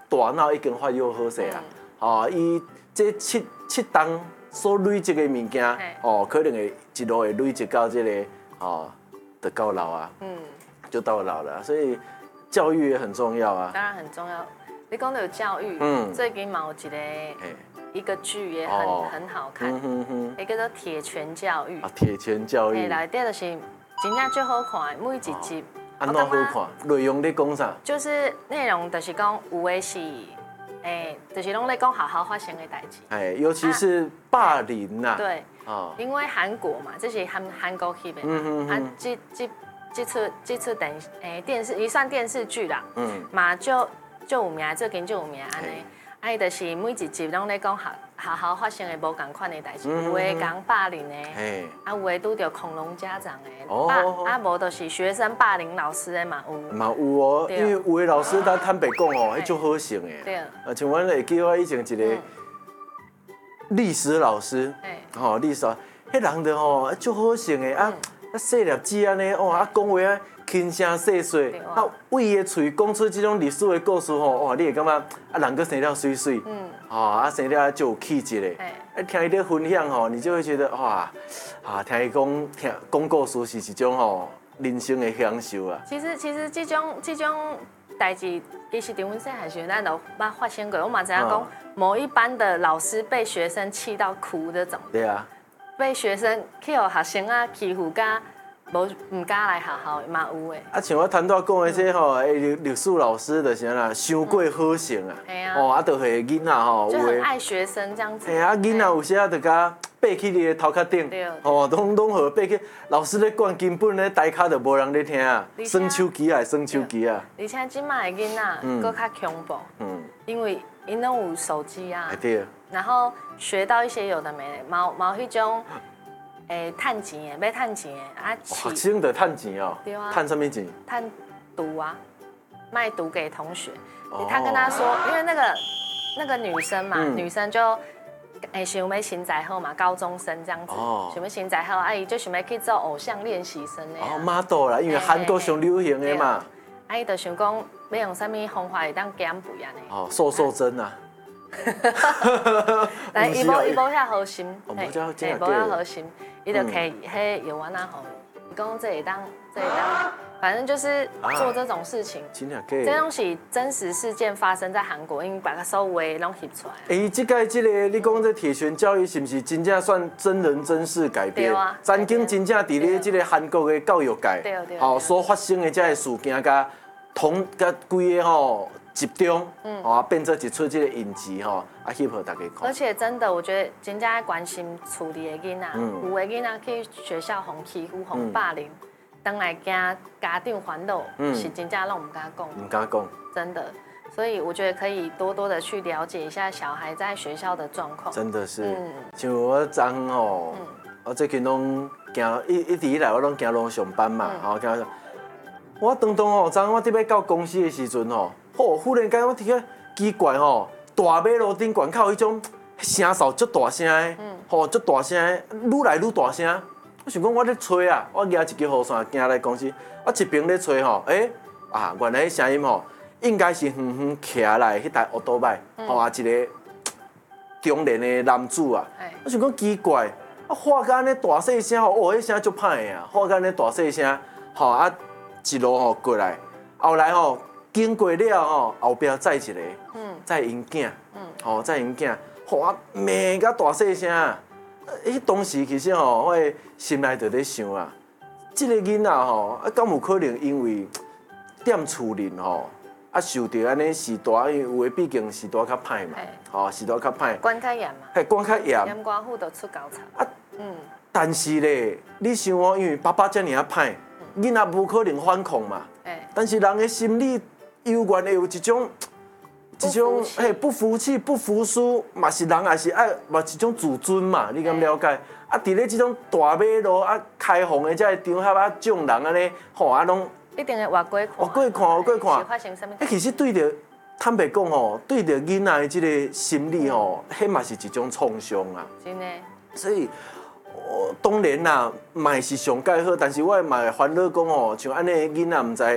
大脑已经发育好势啊，哦，伊这七档所累积的物件，哦，可能会一路会累积到这个，哦，就到老啊，就到老了，所以教育也很重要啊。 当然很重要。你讲到有教育，最近嘛有一个剧也很好看，一个叫《铁拳教育》。 啊，铁拳教育。 内底就是真正最好看的，每一集。 安怎好看？内容在讲啥？ 就是内容就是讲有的是，就是拢在讲好好发生的代志。 尤其是霸凌呐。 对。因为韩国嘛，这是韩国翕的。啊，这出电视，伊算电视剧啦。嘛就有名，最近就有名安尼。啊，伊就是每一集拢在讲好好发生的无共款的代志，有的讲霸凌的，啊有的拄到恐龙家长的，啊无就是学生霸凌老师的嘛有。 嘛有哦，因为有的老师他坦白讲哦，迄种好性的。对。像阮会记我以前一个历史老师，历史，迄人就吼足好性的啊，细粒子安尼哦，啊讲话啊轻声细碎，啊为伊的嘴讲出这种历史的故事吼，哇，你会感觉啊人个生了水水，啊生了就有气质的，听伊咧分享吼，你就会觉得哇，听伊讲故事是一种吼人生的享受啊。 其实这种代志，其实在阮细汉时咱都捌发生过。我嘛知影讲，某一班的老师被学生气到哭这种。 对啊。 被学生去互学生啊欺负甲唔敢来学校嘛有诶。 啊，像我头拄讲的这吼，历史老师就是啦，伤过好性啊。啊，就系囡仔吼， 就很爱学生这样子。 啊，囡仔有时啊，就甲爬去你的头壳顶，拢互爬去。老师咧管，根本咧台骹就无人咧听啊，耍手机啊，耍手机啊。 而且即卖的囡仔搁较恐怖，因为因拢有手机啊。 对。然后学到一些有的没的，冇迄种，趁钱的，要趁钱的啊。 学生得趁钱哦。 对啊。 趁什么钱？ 趁毒啊，卖毒给同学。他跟他说，因为那个女生嘛，女生就，想要身材好嘛，高中生这样子，想要身材好，伊就想要去做偶像练习生的。 model 啦，因为韩国上流行的嘛。 伊就想讲，要用什么方法会当减肥安尼？ 瘦针啊。 但伊无遐好心， 无遐好心，伊就摕迄药丸啊，伊讲这会当，反正就是做这种事情。这东西真实事件发生在韩国，因为把它所有的拢翕出来。这个你讲这铁拳教育是不是真正算真人真事改编？曾经真正伫咧这个韩国的教育界，所发生的这个事件，甲规个吼。集中，变成一出这个影集翕互大家看。 而且真的，我觉得真正爱关心处理的囡仔，有的囡仔去学校互欺负、互霸凌，等来惊家长烦恼，是真正拢唔敢讲。 唔敢讲。真的，所以我觉得可以多多的去了解一下小孩在学校的状况。 真的是，像我昨吼，我最近拢行一直以来我拢行路上班嘛，行。我当昨昏我伫要到公司的时阵忽然间我听个奇怪大马路顶管口迄种声哨足大声的，足大声的，愈来愈大声。我想讲我咧吹啊，我举一支雨伞行来公司，我一边咧吹原来声音应该是远远徛来迄台奥多麦，一个中年的男子啊。我想讲奇怪，发到安尼大细声迄声足歹的啊，发到安尼大细声，一路过来，后来经过了后壁载一个，载因囝，载因囝，骂甲大细声。当时其实我心内就咧想啊，这个囡仔敢有可能因为踮厝里受到安尼时代，因为有的毕竟时代较歹嘛，时代较歹， 管较严嘛， 管较严， 严官府就出高差。 但是咧，你想因为爸爸遮尔歹，囡仔无可能反抗嘛，但是人的心理。永远会有一种不服气、不服输，嘛是人也是爱嘛一种自尊嘛，你敢了解？伫咧这种大马路开放的这场合众人安尼，拢一定会越过看，是发生什么？ 其实对着坦白讲对着囡仔的这个心理迄嘛是一种创伤啊。 真的。 所以。当然啦，嘛是上介好，但是我嘛会烦恼讲像安尼囡仔唔知